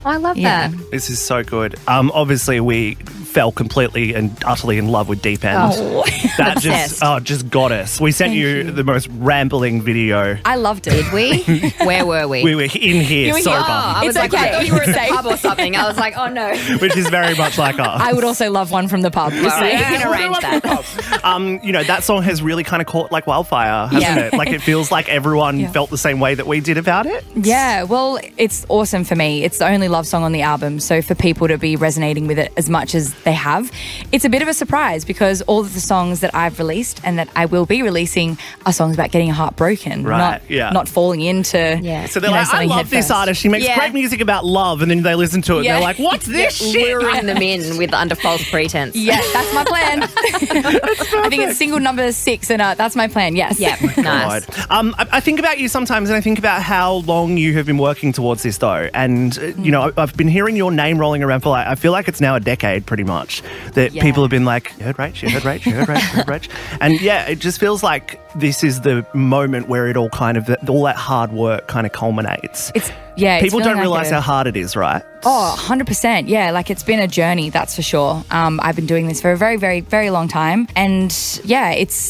I love that. This is so good. Obviously, we fell completely and utterly in love with Deep End. Oh. That just got us. We sent you the most rambling video. I loved it. Did we? Where were we? We were in here You were sober, here. I was It's like, I okay. thought you were in the Safe. pub or something. I was like, oh no. which is very much like us. I would also love one from the pub. Just All right, saying. we can arrange that. You know, that song has really kind of caught like wildfire, hasn't Yeah. it? Like it feels like everyone felt the same way that we did about it. Yeah, well, it's awesome for me. It's the only love song on the album. So for people to be resonating with it as much as they have, it's a bit of a surprise because all of the songs that I've released and that I will be releasing are songs about getting your heart broken, not falling into. Yeah. So they're like, I love this artist. She makes great music about love, and then they listen to it and they're like, what's this shit? Luring them in with under false pretense. Yeah, that's my plan. I think it's single number 6, and that's my plan. Yes. Yeah, nice. I think about you sometimes, and I think about how long you have been working towards this, though. And you know, I've been hearing your name rolling around for like, I feel like it's now a decade, pretty much. That people have been like, you heard Rach, you heard Rach, you heard Rach, you heard Rach. And yeah, it just feels like this is the moment where it all kind of, all that hard work kind of culminates. People don't realise how hard it is, right? Oh, 100%. Yeah, like it's been a journey, that's for sure. I've been doing this for a very, very, very long time. And yeah,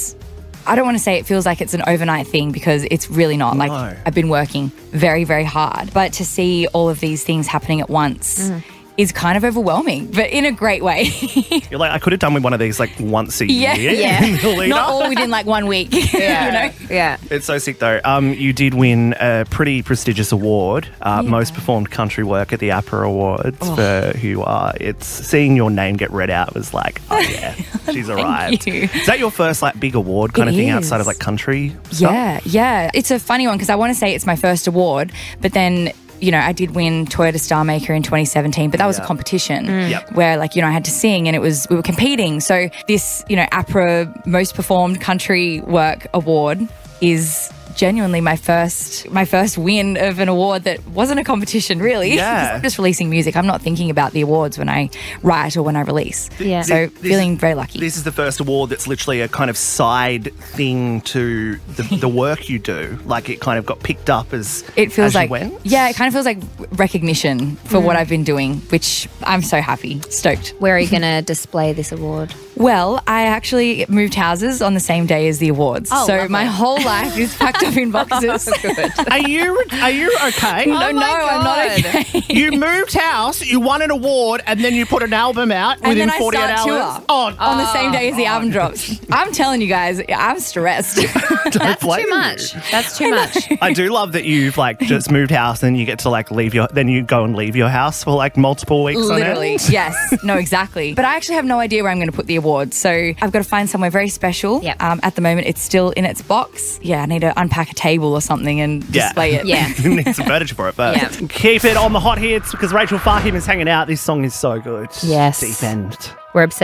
I don't want to say it feels like it's an overnight thing because it's really not. Like I've been working very, very hard. But to see all of these things happening at once is kind of overwhelming, but in a great way. You're like, I could have done with one of these like once a year. Yeah. Not all within like 1 week. Yeah. You know? Yeah. It's so sick though. You did win a pretty prestigious award, most performed country work at the APRA Awards for who you are. It's seeing your name get read out was like, oh yeah, she's arrived. you. Is that your first like big award kind of thing outside of like country stuff? Yeah. It's a funny one because I want to say it's my first award, but then you know, I did win Toyota Star Maker in 2017, but that was a competition where, like, you know, I had to sing and we were competing. So this, you know, APRA Most Performed Country Work Award is genuinely my first win of an award that wasn't a competition, really. Yeah. I'm just releasing music. I'm not thinking about the awards when I write or when I release. Yeah. So feeling very lucky. This is the first award that's literally a kind of side thing to the work you do. Like it kind of got picked up as it feels like you went. Yeah, it kind of feels like recognition for what I've been doing, which I'm so happy, stoked. Where are you going to display this award? Well, I actually moved houses on the same day as the awards. Oh, so lovely. my whole life is packed up in boxes. Are you okay? No, my I'm not God. okay. You moved house, you won an award, and then you put an album out And within then I 48 start hours. tour on the same day as the album drops. I'm telling you guys, I'm stressed. That's too much. That's too much. I do love that you've like just moved house and you get to like then you go and leave your house for like multiple weeks Literally, on end. yes. No, exactly. But I actually have no idea where I'm going to put the awards. So I've got to find somewhere very special. Yep. At the moment, it's still in its box. Yeah, I need to unpack a table or something and display it. Yeah. You need some furniture for it, but keep it on the hot hits because Rachel Fahim is hanging out. This song is so good. Yes. Deep End. We're obsessed.